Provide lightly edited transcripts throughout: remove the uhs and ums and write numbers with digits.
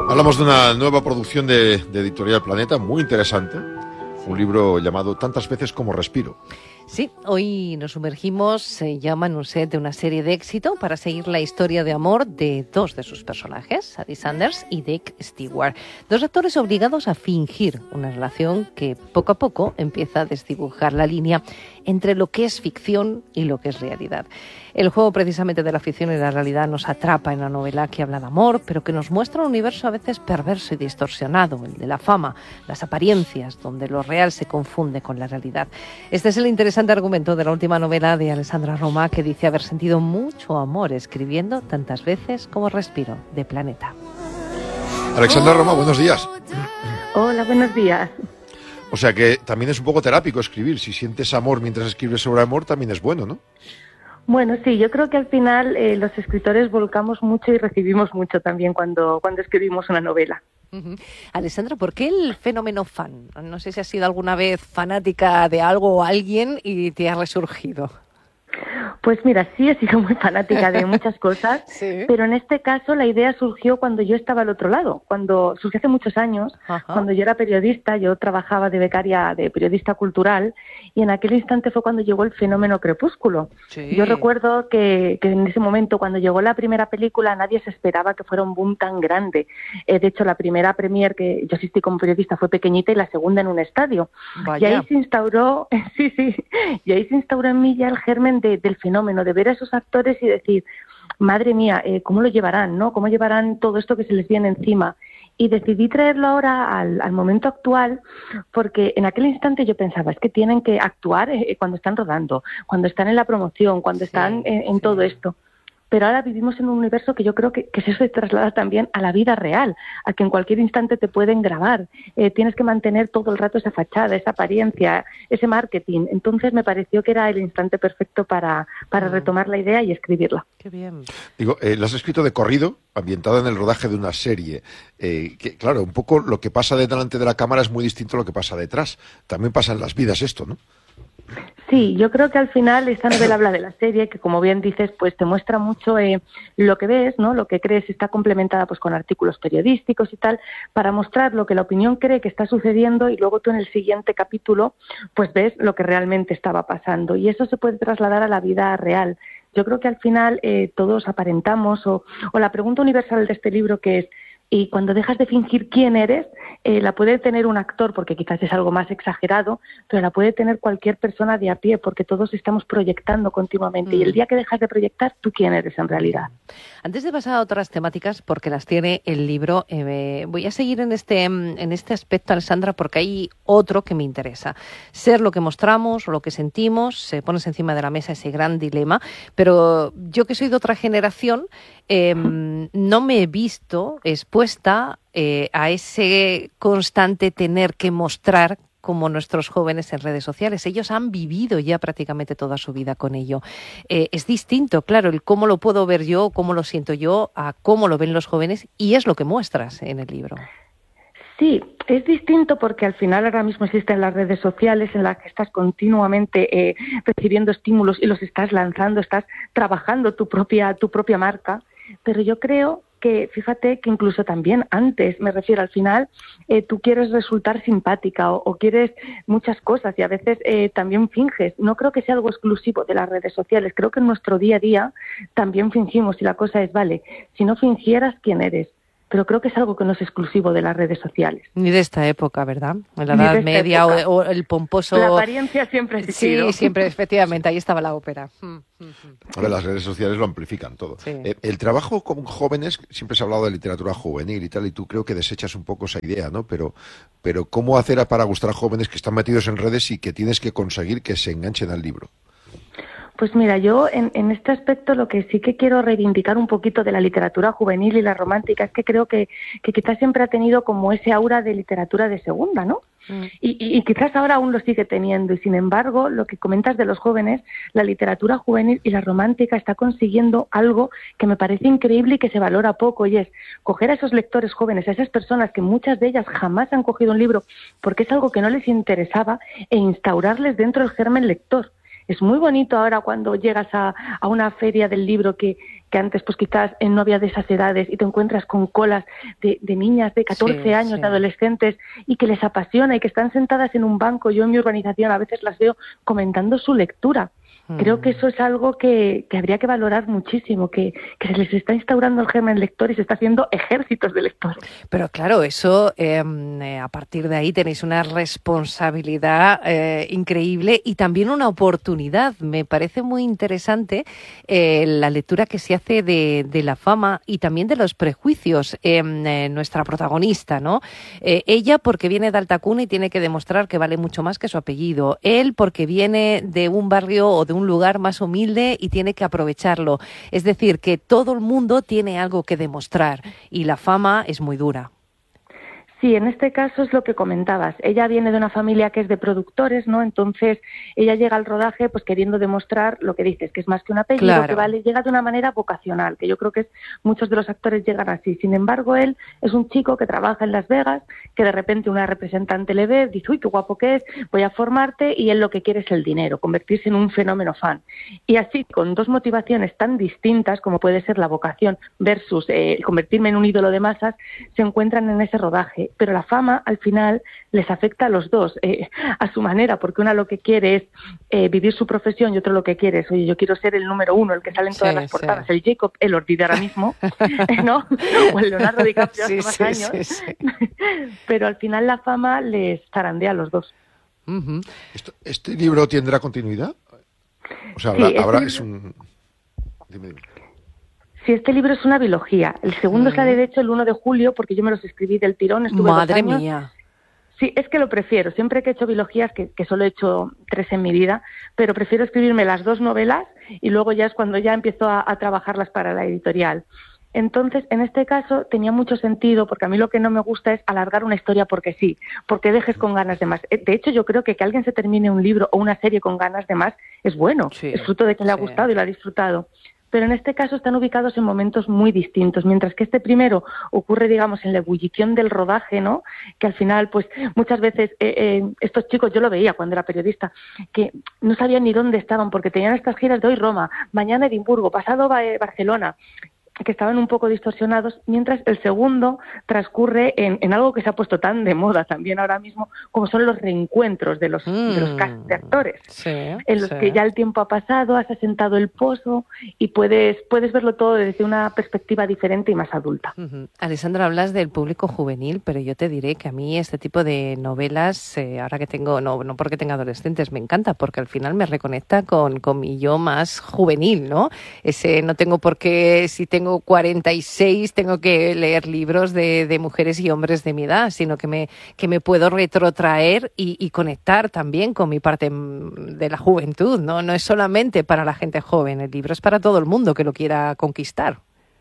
Hablamos de una nueva producción de Editorial Planeta, muy interesante. Un libro llamado Tantas veces como respiro. Sí, hoy nos sumergimos, se llama en un set de una serie de éxito para seguir la historia de amor de dos de sus personajes, Sadie Sanders y Dick Stewart. Dos actores obligados a fingir una relación que poco a poco empieza a desdibujar la línea entre lo que es ficción y lo que es realidad. El juego precisamente de la ficción y la realidad nos atrapa en la novela que habla de amor, pero que nos muestra un universo a veces perverso y distorsionado, el de la fama, las apariencias, donde lo real se confunde con la realidad. Este es el interesante argumento de la última novela de Alessandra Roma, que dice haber sentido mucho amor escribiendo tantas veces como respiro, de Planeta. Alessandra Roma, buenos días. Hola, buenos días. O sea que también es un poco terápico escribir. Si sientes amor mientras escribes sobre amor, también es bueno, ¿no? Bueno, sí, yo creo que al final los escritores volcamos mucho y recibimos mucho también cuando escribimos una novela. Uh-huh. Alessandra, ¿por qué el fenómeno fan? No sé si has sido alguna vez fanática de algo o alguien y te ha resurgido. Pues mira, sí he sido muy fanática de muchas cosas, sí. Pero en este caso la idea surgió cuando yo estaba al otro lado, cuando surgió hace muchos años. Ajá. Cuando yo era periodista, yo trabajaba de becaria de periodista cultural y en aquel instante fue cuando llegó el fenómeno Crepúsculo. Sí. Yo recuerdo que en ese momento, cuando llegó la primera película, nadie se esperaba que fuera un boom tan grande. De hecho, la primera premier que yo asistí como periodista fue pequeñita y la segunda en un estadio. Vaya. Y ahí se instauró, y ahí se instauró en mí ya el germen del fenómeno, de ver a esos actores y decir, madre mía, ¿cómo lo llevarán, no? ¿Cómo llevarán todo esto que se les viene encima? Y decidí traerlo ahora al momento actual, porque en aquel instante yo pensaba, es que tienen que actuar cuando están rodando, cuando están en la promoción, cuando están en todo esto. Pero ahora vivimos en un universo que yo creo que eso se traslada también a la vida real, a que en cualquier instante te pueden grabar. Tienes que mantener todo el rato esa fachada, esa apariencia, ese marketing. Entonces me pareció que era el instante perfecto para retomar la idea y escribirla. Qué bien. Digo, lo has escrito de corrido, ambientada en el rodaje de una serie. Que, claro, un poco lo que pasa delante de la cámara es muy distinto a lo que pasa detrás. También pasa en las vidas esto, ¿no? Sí, yo creo que al final esta novela habla de la serie, que como bien dices, pues te muestra mucho lo que ves, ¿no? Lo que crees, está complementada pues con artículos periodísticos y tal, para mostrar lo que la opinión cree que está sucediendo y luego tú en el siguiente capítulo pues ves lo que realmente estaba pasando y eso se puede trasladar a la vida real. Yo creo que al final todos aparentamos o la pregunta universal de este libro que es y cuando dejas de fingir quién eres, la puede tener un actor, porque quizás es algo más exagerado, pero la puede tener cualquier persona de a pie, porque todos estamos proyectando continuamente. Y el día que dejas de proyectar, ¿tú quién eres en realidad? Antes de pasar a otras temáticas, porque las tiene el libro, voy a seguir en este aspecto, Alessandra, porque hay otro que me interesa. Ser lo que mostramos o lo que sentimos, se pones encima de la mesa ese gran dilema, pero yo que soy de otra generación, no me he visto expuesta a ese constante tener que mostrar como nuestros jóvenes en redes sociales. Ellos han vivido ya prácticamente toda su vida con ello. Es distinto, claro, el cómo lo puedo ver yo, cómo lo siento yo, a cómo lo ven los jóvenes, y es lo que muestras en el libro. Sí, es distinto porque al final ahora mismo existen las redes sociales en las que estás continuamente recibiendo estímulos y los estás lanzando, estás trabajando tu propia marca, pero yo creo que, fíjate, que incluso también antes, me refiero al final, tú quieres resultar simpática o quieres muchas cosas y a veces también finges. No creo que sea algo exclusivo de las redes sociales, creo que en nuestro día a día también fingimos y la cosa es, vale, si no fingieras, ¿quién eres? Pero creo que es algo que no es exclusivo de las redes sociales. Ni de esta época, ¿verdad? En la Edad Media o el pomposo... La apariencia siempre ha existido. Sí, siempre, efectivamente, ahí estaba la ópera. Ahora las redes sociales lo amplifican todo. Sí. El trabajo con jóvenes, siempre se ha hablado de literatura juvenil y tal, y tú creo que desechas un poco esa idea, ¿no? Pero ¿cómo hacer para gustar a jóvenes que están metidos en redes y que tienes que conseguir que se enganchen al libro? Pues mira, yo en este aspecto lo que sí que quiero reivindicar un poquito de la literatura juvenil y la romántica es que creo que quizás siempre ha tenido como ese aura de literatura de segunda, ¿no? Y quizás ahora aún lo sigue teniendo y sin embargo lo que comentas de los jóvenes, la literatura juvenil y la romántica está consiguiendo algo que me parece increíble y que se valora poco y es coger a esos lectores jóvenes, a esas personas que muchas de ellas jamás han cogido un libro porque es algo que no les interesaba e instaurarles dentro del germen lector. Es muy bonito ahora cuando llegas a una feria del libro que antes pues quizás no había de esas edades y te encuentras con colas de niñas de 14 años, de adolescentes, y que les apasiona y que están sentadas en un banco. Yo en mi urbanización a veces las veo comentando su lectura. Creo que eso es algo que habría que valorar muchísimo, que se les está instaurando el germen lector y se está haciendo ejércitos de lectores. Pero claro, eso a partir de ahí tenéis una responsabilidad increíble y también una oportunidad. Me parece muy interesante la lectura que se hace de la fama y también de los prejuicios. Nuestra protagonista, ¿no? Ella porque viene de alta cuna y tiene que demostrar que vale mucho más que su apellido. Él porque viene de un barrio o de un lugar más humilde y tiene que aprovecharlo. Es decir, que todo el mundo tiene algo que demostrar y la fama es muy dura. Sí, en este caso es lo que comentabas. Ella viene de una familia que es de productores, ¿no? Entonces ella llega al rodaje pues queriendo demostrar lo que dices, que es más que un apellido, claro, que vale, llega de una manera vocacional, que yo creo que muchos de los actores llegan así. Sin embargo, él es un chico que trabaja en Las Vegas, que de repente una representante le ve, dice, uy, qué guapo que es, voy a formarte, y él lo que quiere es el dinero, convertirse en un fenómeno fan. Y así, con dos motivaciones tan distintas como puede ser la vocación versus convertirme en un ídolo de masas, se encuentran en ese rodaje. Pero la fama al final les afecta a los dos a su manera, porque una lo que quiere es vivir su profesión y otro lo que quiere es, oye, yo quiero ser el número uno, el que sale en todas las portadas, el Jacob Elordi ahora mismo, ¿no? O el Leonardo DiCaprio hace más años. Pero al final la fama les zarandea a los dos. Uh-huh. ¿Este libro tendrá continuidad? O sea, habrá es un... Dime. Sí, este libro es una biología. El segundo sale, de hecho, el 1 de julio, porque yo me los escribí del tirón. Estuve ¡Madre 2 años. mía! Sí, es que lo prefiero. Siempre que he hecho biologías, que solo he hecho 3 en mi vida, pero prefiero escribirme las 2 novelas y luego ya es cuando ya empiezo a trabajarlas para la editorial. Entonces, en este caso, tenía mucho sentido, porque a mí lo que no me gusta es alargar una historia porque sí, porque dejes con ganas de más. De hecho, yo creo que alguien se termine un libro o una serie con ganas de más es bueno. Sí, es fruto de que le ha gustado y lo ha disfrutado. Pero en este caso están ubicados en momentos muy distintos, mientras que este primero ocurre, digamos, en la ebullición del rodaje, ¿no? Que al final, pues, muchas veces estos chicos, yo lo veía cuando era periodista, que no sabían ni dónde estaban, porque tenían estas giras de hoy Roma, mañana Edimburgo, pasado Barcelona, que estaban un poco distorsionados, mientras el segundo transcurre en algo que se ha puesto tan de moda también ahora mismo, como son los reencuentros de los cast de actores, en los que ya el tiempo ha pasado, has asentado el pozo y puedes verlo todo desde una perspectiva diferente y más adulta. Alessandra, hablas del público juvenil, pero yo te diré que a mí este tipo de novelas, ahora que tengo, no porque tenga adolescentes, me encanta, porque al final me reconecta con mi yo más juvenil, ¿no? Ese no tengo por qué, si tengo 46, tengo que leer libros de mujeres y hombres de mi edad, sino que me puedo retrotraer y conectar también con mi parte de la juventud, ¿no? No es solamente para la gente joven, el libro es para todo el mundo que lo quiera conquistar.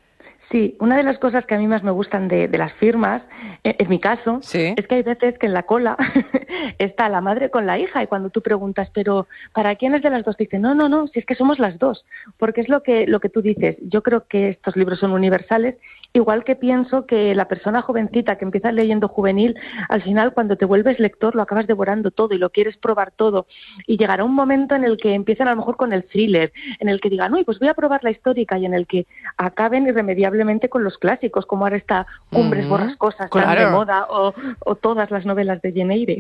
Sí, una de las cosas que a mí más me gustan de las firmas, en mi caso, es que hay veces que en la cola está la madre con la hija y cuando tú preguntas, pero ¿para quién es de las dos? Te dicen, no, si es que somos las dos, porque es lo que tú dices. Yo creo que estos libros son universales, igual que pienso que la persona jovencita que empieza leyendo juvenil, al final cuando te vuelves lector lo acabas devorando todo y lo quieres probar todo y llegará un momento en el que empiezan a lo mejor con el thriller, en el que digan, uy, pues voy a probar la histórica y en el que acaben irremediablemente con los clásicos, como ahora está Cumbres Borrascosas, claro, de moda, o todas las novelas de Jane Eyre.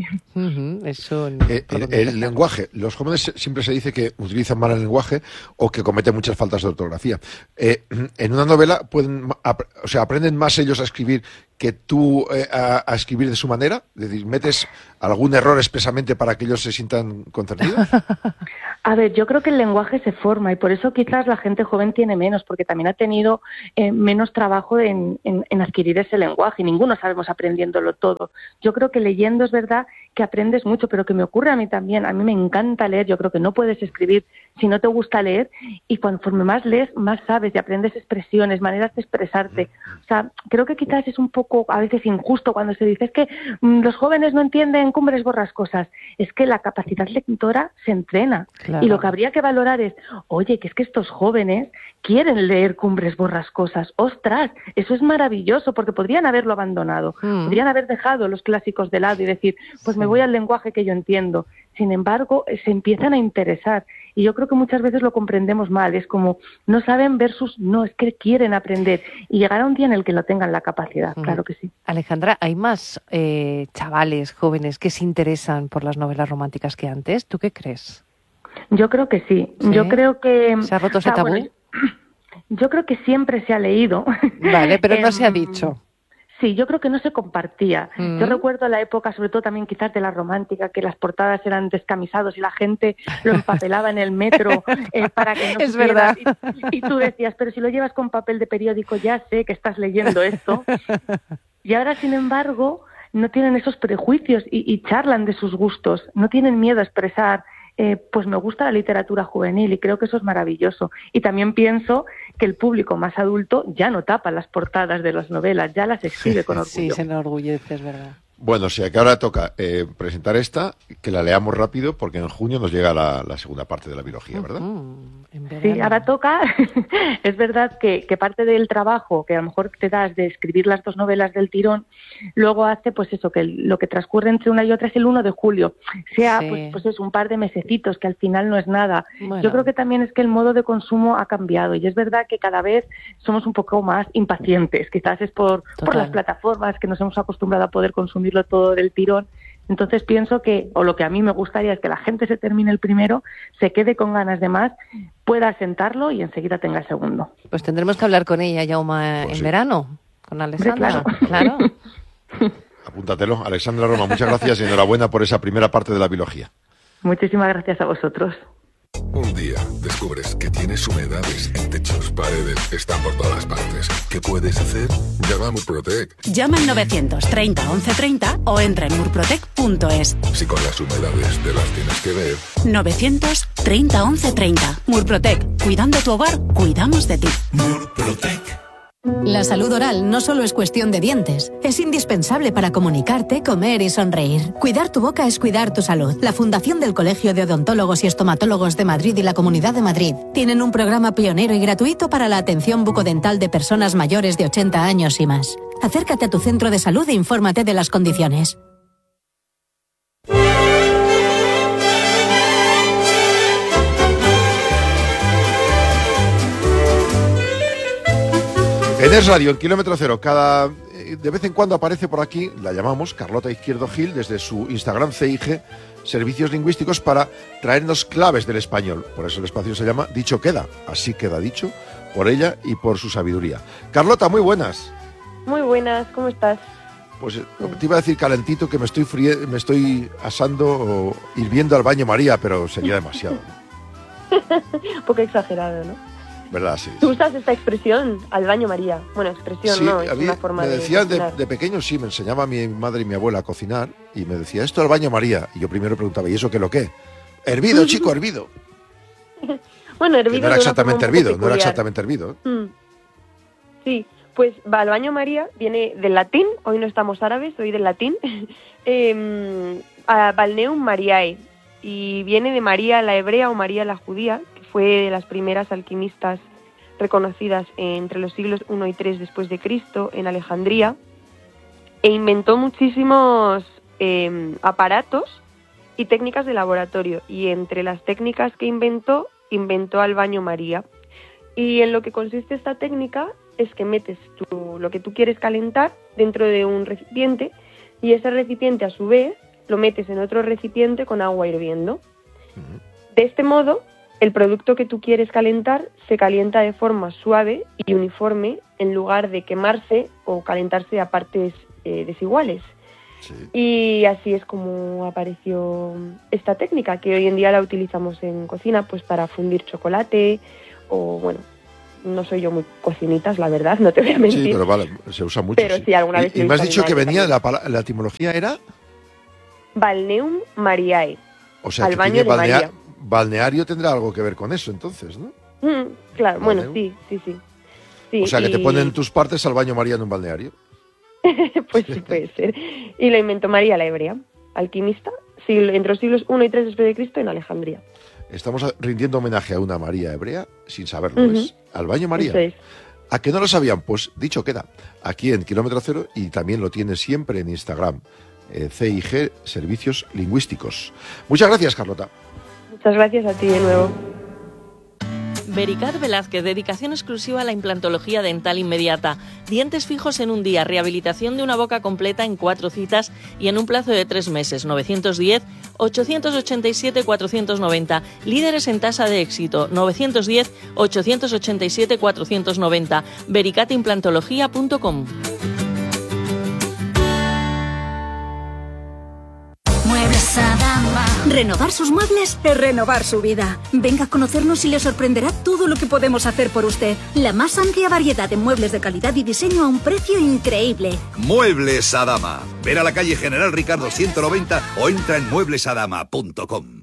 El lenguaje. Los jóvenes siempre se dice que utilizan mal el lenguaje o que cometen muchas faltas de ortografía. En una novela aprenden más ellos a escribir que tú a escribir de su manera, es decir, ¿metes algún error expresamente para que ellos se sientan concernidos? A ver, yo creo que el lenguaje se forma y por eso quizás la gente joven tiene menos, porque también ha tenido menos trabajo en adquirir ese lenguaje y ninguno sabemos aprendiéndolo todo. Yo creo que leyendo es verdad que aprendes mucho, pero que me ocurre a mí también. A mí me encanta leer, yo creo que no puedes escribir si no te gusta leer y conforme más lees, más sabes y aprendes expresiones, maneras de expresarte. O sea, creo que quizás es un poco a veces injusto cuando se dice es que los jóvenes no entienden Cumbres Borrascosas. Es que la capacidad lectora se entrena. Claro. Y lo que habría que valorar es, oye, que es que estos jóvenes quieren leer Cumbres Borrascosas. ¡Ostras! Eso es maravilloso porque podrían haberlo abandonado. Podrían haber dejado los clásicos de lado y decir, pues me voy al lenguaje que yo entiendo. sin embargo, se empiezan a interesar. Y yo creo que muchas veces lo comprendemos mal. Es como, no saben versus, no, es que quieren aprender. Y llegará un día en el que lo tengan la capacidad, claro que sí. Alejandra, ¿hay más chavales, jóvenes, que se interesan por las novelas románticas que antes? ¿Tú qué crees? Yo creo que sí. Yo creo que... ¿Se ha roto ese tabú? Bueno, yo creo que siempre se ha leído. Vale, pero no se ha dicho. Sí, yo creo que no se compartía. Yo recuerdo la época, sobre todo también quizás de la romántica, que las portadas eran descamisados y la gente lo empapelaba en el metro para que no es verdad. Y tú decías, pero si lo llevas con papel de periódico, ya sé que estás leyendo esto. Y ahora, sin embargo, no tienen esos prejuicios y charlan de sus gustos, no tienen miedo a expresar. Pues me gusta la literatura juvenil y creo que eso es maravilloso. Y también pienso que el público más adulto ya no tapa las portadas de las novelas, ya las exhibe con orgullo. Sí, se enorgullece, es verdad. Bueno, sí, que ahora toca presentar esta, que la leamos rápido, porque en junio nos llega la segunda parte de la biología, ¿verdad? Sí, ahora toca. Es verdad que parte del trabajo que a lo mejor te das de escribir las 2 novelas del tirón, luego hace pues eso, que lo que transcurre entre una y otra es el 1 de julio. Sea pues es un par de mesecitos, que al final no es nada. Bueno. Yo creo que también es que el modo de consumo ha cambiado y es verdad que cada vez somos un poco más impacientes. Quizás es por las plataformas que nos hemos acostumbrado a poder consumir todo del tirón. Entonces pienso que, o lo que a mí me gustaría es que la gente se termine el primero, se quede con ganas de más, pueda sentarlo y enseguida tenga el segundo. Pues tendremos que hablar con ella, Jaume, en verano, con Alessandra. Claro. Apúntatelo. Alexandra Roma, muchas gracias y enhorabuena por esa primera parte de la biología. Muchísimas gracias a vosotros. Un día descubres que tienes humedades en techos, paredes, están por todas partes. ¿Qué puedes hacer? Llama a Murprotec. Llama al 930 1130 o entra en murprotec.es. Si con las humedades te las tienes que ver. 930 1130. Murprotec. Cuidando tu hogar, cuidamos de ti. Murprotec. La salud oral no solo es cuestión de dientes, es indispensable para comunicarte, comer y sonreír. Cuidar tu boca es cuidar tu salud. La Fundación del Colegio de Odontólogos y Estomatólogos de Madrid y la Comunidad de Madrid tienen un programa pionero y gratuito para la atención bucodental de personas mayores de 80 años y más. Acércate a tu centro de salud e infórmate de las condiciones. En Es Radio, en Kilómetro Cero, de vez en cuando aparece por aquí, la llamamos Carlota Izquierdo Gil, desde su Instagram CIG, Servicios Lingüísticos, para traernos claves del español. Por eso el espacio se llama Dicho Queda, así queda dicho, por ella y por su sabiduría. Carlota, muy buenas. Muy buenas, ¿cómo estás? Pues te iba a decir calentito que me estoy asando o hirviendo al baño María, pero sería demasiado. Un poco exagerado, ¿no? ¿Verdad? Sí. ¿Tú usas esta expresión, al baño María? Bueno, expresión, sí, ¿no? Es una forma me de decía cocinar. de pequeño, sí, me enseñaba mi madre y mi abuela a cocinar y me decía, esto al baño María. Y yo primero preguntaba, ¿y eso qué lo qué? Hervido, chico, hervido. Bueno, hervido. Que no era exactamente hervido, Sí, pues va al baño María, viene del latín, hoy no estamos árabes, hoy del latín, a Balneum Mariae, y viene de María la hebrea o María la judía, fue de las primeras alquimistas reconocidas entre los siglos I y III después de Cristo en Alejandría, e inventó muchísimos aparatos y técnicas de laboratorio, y entre las técnicas que inventó al baño María. Y en lo que consiste esta técnica es que metes lo que tú quieres calentar dentro de un recipiente, y ese recipiente a su vez lo metes en otro recipiente con agua hirviendo. De este modo, el producto que tú quieres calentar se calienta de forma suave y uniforme en lugar de quemarse o calentarse a partes desiguales. Sí. Y así es como apareció esta técnica, que hoy en día la utilizamos en cocina pues para fundir chocolate o, bueno, no soy yo muy cocinitas, la verdad, no te voy a mentir. Sí, pero vale, se usa mucho. Pero sí, alguna vez. Y me has dicho que venía, la etimología era... Balneum Mariae. O sea, al que baño de María. Balneario tendrá algo que ver con eso, entonces, ¿no? Claro, Balneum. Bueno, sí. O sea, que te ponen tus partes al baño María en un balneario. Pues sí, puede ser. Y lo inventó María la hebrea, alquimista, entre los siglos I y III después de Cristo en Alejandría. Estamos rindiendo homenaje a una María hebrea sin saberlo, es al baño María. Eso es. ¿A que no lo sabían? Pues dicho queda, aquí en Kilómetro Cero, y también lo tienes siempre en Instagram, CIG Servicios Lingüísticos. Muchas gracias, Carlota. Muchas gracias a ti de nuevo. Vericat Velázquez, dedicación exclusiva a la implantología dental inmediata. Dientes fijos en un día, rehabilitación de una boca completa en 4 citas y en un plazo de 3 meses. 910-887-490. Líderes en tasa de éxito. 910-887-490. vericatimplantología.com. Muebles Adama. Renovar sus muebles es renovar su vida. Venga a conocernos y le sorprenderá todo lo que podemos hacer por usted. La más amplia variedad de muebles de calidad y diseño a un precio increíble. Muebles Adama. Ver a la calle General Ricardo 190 o entra en mueblesadama.com.